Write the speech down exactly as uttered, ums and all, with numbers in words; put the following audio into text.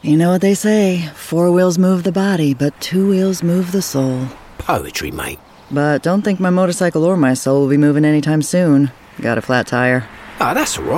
You know what they say, four wheels move the body, but two wheels move the soul. Poetry, mate. But don't think my motorcycle or my soul will be moving anytime soon. Got a flat tire. Ah, that's all right.